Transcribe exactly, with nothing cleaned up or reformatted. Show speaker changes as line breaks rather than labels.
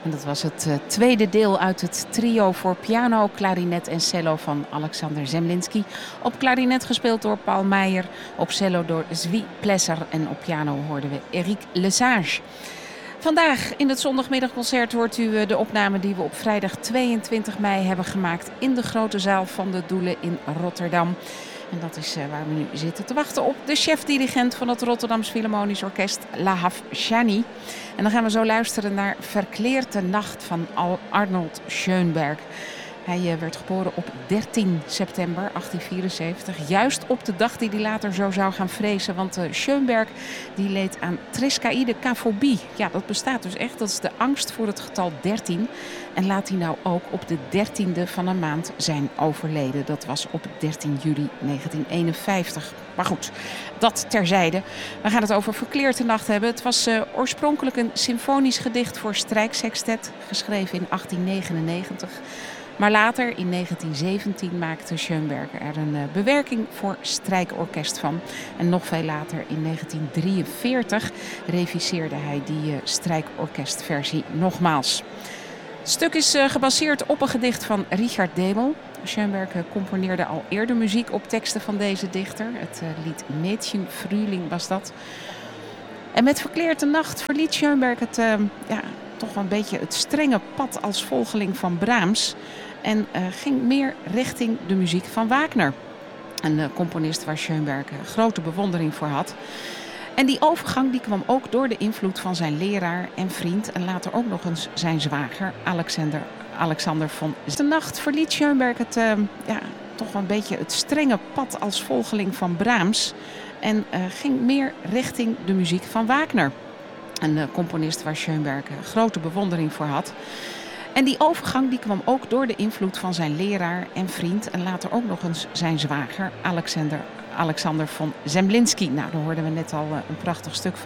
En dat was het uh, tweede deel uit het trio voor piano, klarinet en cello van Alexander Zemlinsky. Op klarinet gespeeld door Paul Meijer, op cello door Zvi Plesser en op piano hoorden we Eric Lesage. Vandaag in het zondagmiddagconcert hoort u de opname die we op vrijdag tweeëntwintig mei hebben gemaakt in de grote zaal van de Doelen in Rotterdam. En dat is waar we nu zitten te wachten op de chef-dirigent van het Rotterdams Philharmonisch Orkest, Lahav Shani. En dan gaan we zo luisteren naar Verkleerde Nacht van Arnold Schönberg. Hij werd geboren op dertien september achttien vierenzeventig, juist op de dag die hij later zo zou gaan vrezen. Want uh, Schönberg die leed aan triskaïdekafobie. Ja, dat bestaat dus echt. Dat is de angst voor het getal dertien. En laat hij nou ook op de dertiende van een maand zijn overleden. Dat was op dertien juli negentien eenenvijftig. Maar goed, dat terzijde. We gaan het over Verkleerde Nacht hebben. Het was uh, oorspronkelijk een symfonisch gedicht voor strijksextet, geschreven in achttien negenennegentig. Maar later, in negentien zeventien, maakte Schönberg er een uh, bewerking voor strijkorkest van. En nog veel later, in negentien drieënveertig, reviseerde hij die uh, strijkorkestversie nogmaals. Het stuk is uh, gebaseerd op een gedicht van Richard Demel. Schönberg uh, componeerde al eerder muziek op teksten van deze dichter. Het uh, lied Mädchen Frühling was dat. En met Verkleerde Nacht verliet Schönberg het... Uh, ja, toch wel een beetje het strenge pad als volgeling van Brahms. En uh, ging meer richting de muziek van Wagner. Een uh, componist waar Schönberg uh, grote bewondering voor had. En die overgang die kwam ook door de invloed van zijn leraar en vriend. En later ook nog eens zijn zwager, Alexander, Alexander von... De nacht verliet Schönberg het, uh, ja, toch wel een beetje het strenge pad als volgeling van Brahms. En uh, ging meer richting de muziek van Wagner. Een uh, componist waar Schönberg uh, grote bewondering voor had. En die overgang die kwam ook door de invloed van zijn leraar en vriend. En later ook nog eens zijn zwager, Alexander, Alexander von Zemlinsky. Nou, daar hoorden we net al uh, een prachtig stuk van.